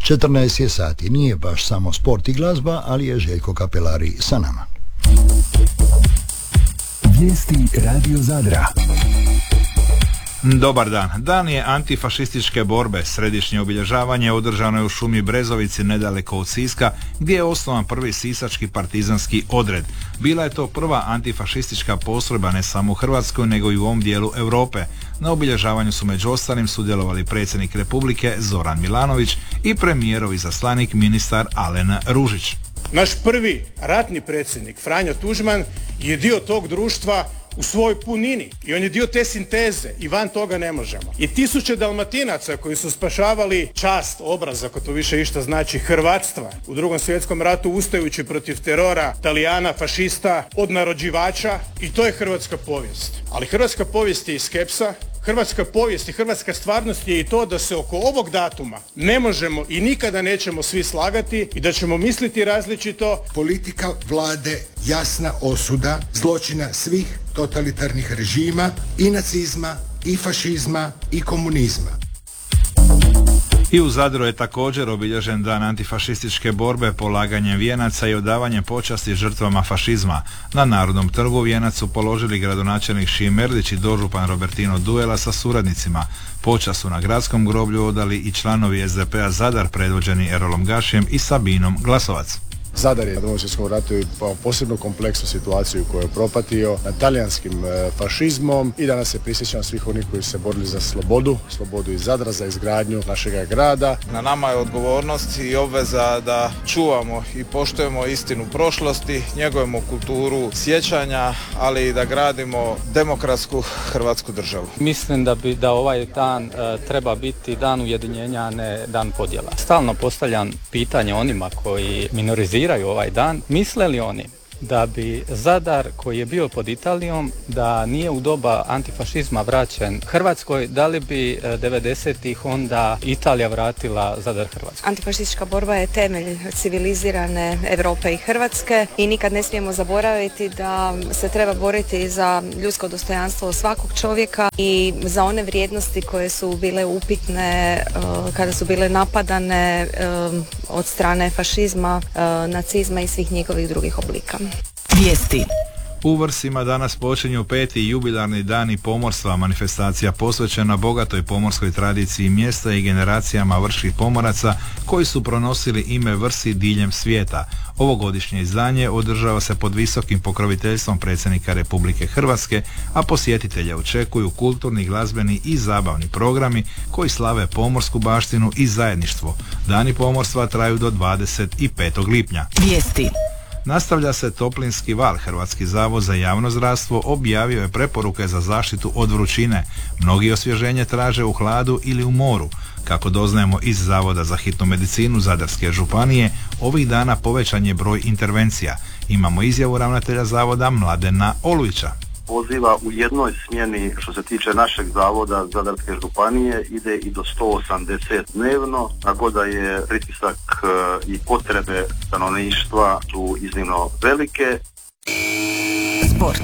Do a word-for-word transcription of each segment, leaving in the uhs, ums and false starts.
četrnaest je sati, nije baš samo sport i glazba, ali je Željko Kapelari sa nama. Vijesti Radio Zadra. Dobar dan. Dan je antifašističke borbe. Središnje obilježavanje održano je u šumi Brezovici nedaleko od Siska, gdje je osnovan prvi sisački partizanski odred. Bila je to prva antifašistička postrojba ne samo u Hrvatskoj, nego i u ovom dijelu Europe. Na obilježavanju su među ostalim sudjelovali predsjednik Republike Zoran Milanović i premijerov izaslanik ministar Alen Ružić. Naš prvi ratni predsjednik Franjo Tuđman je dio tog društva u svojoj punini i on je dio te sinteze i van toga ne možemo. I tisuće Dalmatinaca koji su spašavali čast, obraz, ako to više išta znači, hrvatstva u Drugom svjetskom ratu ustajući protiv terora Talijana, fašista, odnarođivača, i to je hrvatska povijest. Ali hrvatska povijest je i skepsa, hrvatska povijest i hrvatska stvarnost je i to da se oko ovog datuma ne možemo i nikada nećemo svi slagati i da ćemo misliti različito. Politika vlade, jasna osuda zločina svih totalitarnih režima, i nacizma, i fašizma, i komunizma. I u Zadru je također obilježen dan antifašističke borbe polaganjem vijenaca i odavanjem počasti žrtvama fašizma. Na Narodnom trgu vijenac su položili gradonačelnik Šime Merdić i dožupan Robertino Duela sa suradnicima. Počast su na gradskom groblju odali i članovi es de pe a Zadar predvođeni Erolom Gašijem i Sabinom Glasovac. Zadar je u Drugom svjetskom ratu imao posebno kompleksnu situaciju koju je propatio nad talijanskim fašizmom i danas se prisjećam svih onih koji su se borili za slobodu, slobodu iz Zadra, za izgradnju našega grada. Na nama je odgovornost i obveza da čuvamo i poštujemo istinu prošlosti, njegujemo kulturu sjećanja, ali i da gradimo demokratsku hrvatsku državu. Mislim da bi da ovaj dan e, treba biti dan ujedinjenja, a ne dan podjela. Stalno postavljam pitanje onima koji minoriziraju ovaj dan, misle li oni da bi Zadar koji je bio pod Italijom, da nije u doba antifašizma vraćen Hrvatskoj, da li bi devedesetih onda Italija vratila Zadar Hrvatskoj? Antifašistička borba je temelj civilizirane Europe i Hrvatske i nikad ne smijemo zaboraviti da se treba boriti za ljudsko dostojanstvo svakog čovjeka i za one vrijednosti koje su bile upitne kada su bile napadane od strane fašizma, nacizma i svih njihovih drugih oblika. Vijesti. U Vrsima danas počinju peti jubilarni dani pomorstva, manifestacija posvećena bogatoj pomorskoj tradiciji mjesta i generacijama vrških pomoraca koji su pronosili ime Vrsi diljem svijeta. Ovogodišnje izdanje održava se pod visokim pokroviteljstvom predsjednika Republike Hrvatske, a posjetitelje očekuju kulturni, glazbeni i zabavni programi koji slave pomorsku baštinu i zajedništvo. Dani pomorstva traju do dvadeset petog lipnja. Vijesti. Nastavlja se toplinski val. Hrvatski zavod za javno zdravstvo objavio je preporuke za zaštitu od vrućine. Mnogi osvježenje traže u hladu ili u moru. Kako doznajemo iz Zavoda za hitnu medicinu Zadarske županije, ovih dana povećan je broj intervencija. Imamo izjavu ravnatelja zavoda Mladena Olujića. Poziva u jednoj smjeni što se tiče našeg zavoda Zadarske županije ide i do sto osamdeset dnevno, tako da je pritisak i potrebe stanovništva su iznimno velike. Sport.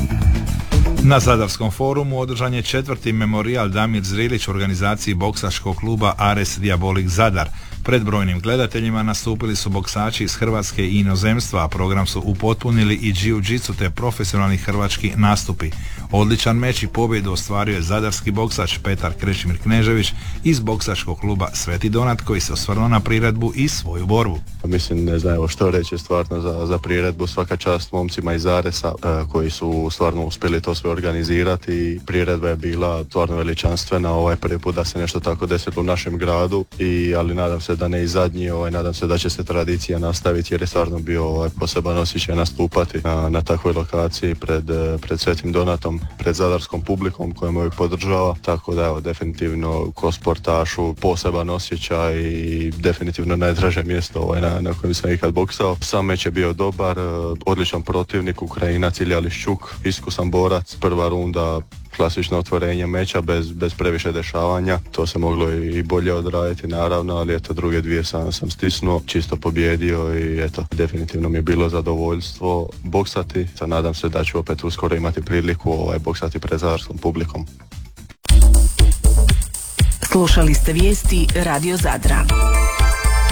Na Zadarskom forumu održan je četvrti memorijal Damir Zrilić u organizaciji boksačkog kluba Ares Diabolik Zadar. Pred brojnim gledateljima nastupili su boksači iz Hrvatske i inozemstva, a program su upotpunili i jiu-jitsu te profesionalni hrvački nastupi. Odličan meč i pobjedu ostvario je zadarski boksač Petar Krešimir Knežević iz boksačkog kluba Sveti Donat, koji se osvrnuo na priredbu i svoju borbu. Mislim, ne znam što reći stvarno za, za priredbu, svaka čast momcima iz Aresa eh, koji su stvarno uspjeli to sve organizirati i priredba je bila stvarno veličanstvena, ovaj prvi put da se nešto tako desilo u našem gradu, i, ali nadam se da ne i zadnji, ovaj, nadam se da će se tradicija nastaviti jer je stvarno bio ovaj, poseban osjećaj nastupati na, na takvoj lokaciji pred, pred Svetim Donatom, pred zadarskom publikom koja me podržava, tako da evo, definitivno ko sportašu poseban osjećaj i definitivno najdraže mjesto ovaj, na, na kojem sam ikad boksao. Sam meč je bio dobar, odličan protivnik, Ukrajinac Ilja Liščuk, iskusan borac, prva runda klasično otvorenje meča bez, bez previše dešavanja, to se moglo i bolje odraditi naravno, ali eto druge dvije sam, sam stisnuo, čisto pobjedio i eto definitivno mi je bilo zadovoljstvo boksati, sa nadam se da ću opet uskoro imati priliku ovaj, boksati pred zadarskom publikom. Slušali ste vijesti Radio Zadra.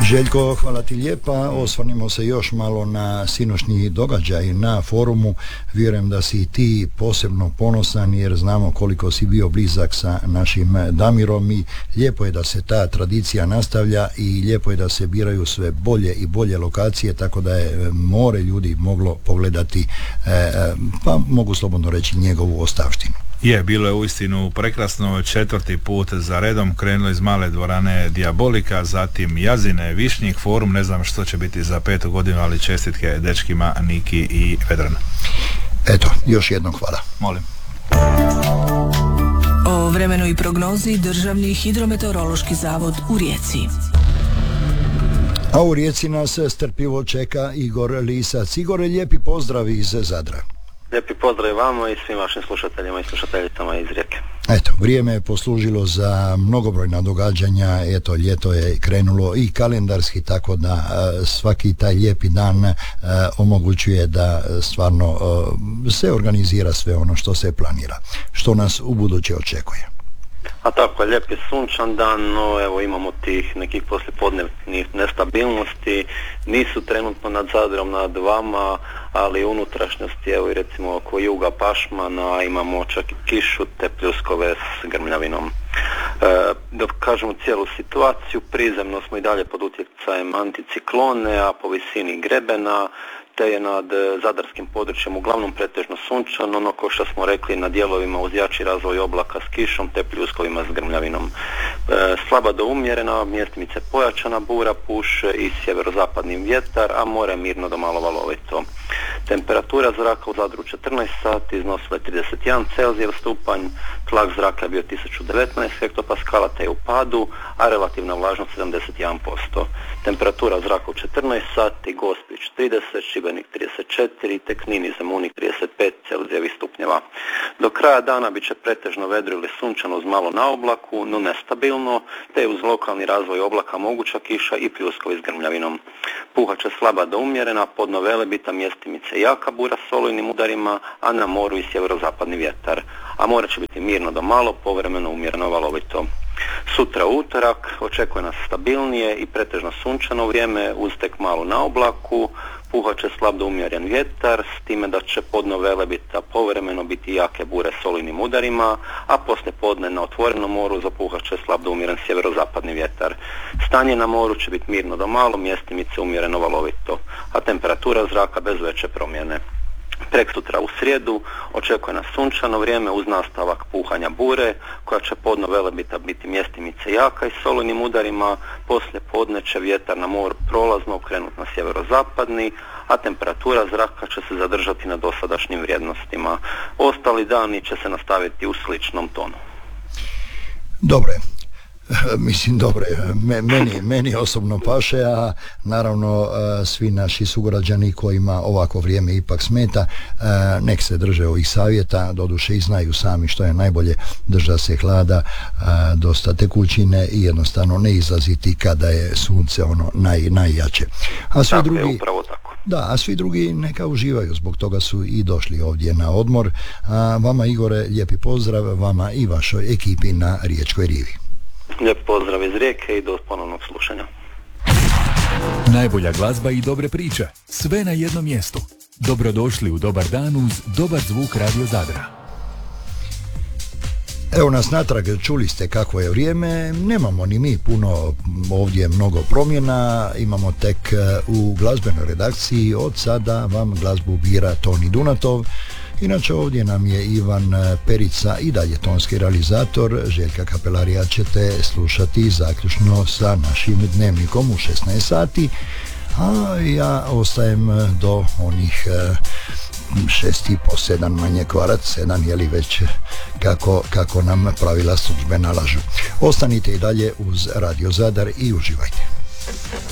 Željko, hvala ti lijepa. Osvrnimo se još malo na sinoćnji događaj na forumu. Vjerujem da si i ti posebno ponosan jer znamo koliko si bio blizak sa našim Damirom i lijepo je da se ta tradicija nastavlja i lijepo je da se biraju sve bolje i bolje lokacije, tako da je more ljudi moglo pogledati, pa mogu slobodno reći, njegovu ostavštinu. Je, bilo je uistinu prekrasno, četvrti put za redom, krenulo iz male dvorane Dijabolika, zatim Jazine, Višnjik, forum, ne znam što će biti za petu godinu, ali čestitke dečkima Niki i Vedrana. Eto, još jednom hvala. Molim. O vremenu i prognozi Državni hidrometeorološki zavod u Rijeci. A u Rijeci nas strpljivo čeka Igor Lisac. Igore, lijepi pozdrav iz Zadra. Lijepi pozdrav vama i svim vašim slušateljima i slušateljicama iz Rijeke. Eto, vrijeme je poslužilo za mnogobrojna događanja, eto, ljeto je krenulo i kalendarski, tako da uh, svaki taj lijepi dan uh, omogućuje da stvarno uh, se organizira sve ono što se planira. Što nas u buduće očekuje? A tako, lijep je sunčan dan, no evo imamo tih nekih poslijepodnevnih nestabilnosti, nisu trenutno nad Zadrom, nad vama, ali unutrašnjosti, evo i recimo oko juga Pašmana imamo čak i kišu te pljuskove s grmljavinom. E, dok kažemo cijelu situaciju, prizemno smo i dalje pod utjecajem anticiklone, a po visini grebena, te je nad zadarskim područjem uglavnom pretežno sunčano, no ko što smo rekli na dijelovima uz jači razvoj oblaka s kišom te pljuskovima s grmljavinom. E, slaba do umjerena, mjestimice pojačana bura puše i sjeverozapadni vjetar, a more mirno do malo valovito. Temperatura zraka u Zadru četrnaest sati iznosila je trideset jedan Celzijev stupanj, tlak zraka je bio tisuću devetnaest hektopaskala te je u padu, a relativna vlažnost sedamdeset jedan posto. Temperatura zraka u četrnaest sati, Gospić trideset, Šibenik trideset četiri, te Knin i Zemunik trideset pet Celzijevih stupnjeva. Do kraja dana bit će pretežno vedro ili sunčano uz malo na oblaku, no nestabilno, te uz lokalni razvoj oblaka moguća kiša i pljuskovi s grmljavinom. Puhat će slaba do umjerena, podno Velebita mjestimice jaka bura s olujnim udarima, a na moru i sjeverozapadni vjetar. A more će biti mirno do malo, povremeno umjereno valovito. Sutra utorak očekuje nas stabilnije i pretežno sunčano vrijeme uz tek malo na oblaku, puhat će slab do umjeren vjetar, s time da će podno Velebita povremeno biti jake bure s olujnim udarima, a poslije podne na otvorenom moru zapuhat će slab do umjeren sjeverozapadni vjetar. Stanje na moru će biti mirno do malo, mjestimice umjereno valovito, a temperatura zraka bez veće promjene. Preksutra u srijedu očekuje nas sunčano vrijeme uz nastavak puhanja bure, koja će podno Velebita biti mjestimice jaka i s olujnim udarima, poslije podne će vjetar na moru prolazno okrenut na sjeverozapadni, a temperatura zraka će se zadržati na dosadašnjim vrijednostima. Ostali dani će se nastaviti u sličnom tonu. Dobre. Mislim, dobro, meni, meni osobno paše, a naravno svi naši sugrađani kojima ovako vrijeme ipak smeta, nek se drže ovih savjeta, doduše i znaju sami što je najbolje, drža se hlada, dosta tekućine i jednostavno ne izlaziti kada je sunce ono naj, najjače. A svi tako drugi, je, upravo tako. Da, a svi drugi neka uživaju, zbog toga su i došli ovdje na odmor. A vama, Igore, lijepi pozdrav, vama i vašoj ekipi na Riječkoj rivi. Lijep pozdrav iz Rijeke i do ponovnog slušanja. Najbolja glazba i dobre priče, sve na jednom mjestu. Dobrodošli u dobar dan uz dobar zvuk Radio Zadra. Evo nas natrag, čuli ste kakvo je vrijeme, nemamo ni mi puno ovdje mnogo promjena, imamo tek u glazbenoj redakciji, od sada vam glazbu bira Toni Dunatov. Inače ovdje nam je Ivan Perica i dalje tonski realizator. Željka Kapelarija ćete slušati zaključno sa našim dnevnikom u šesnaest sati, a ja ostajem do onih šest i po, sedam manje kvarac, sedam je li već kako, kako nam pravila službe nalažu. Ostanite i dalje uz Radio Zadar i uživajte.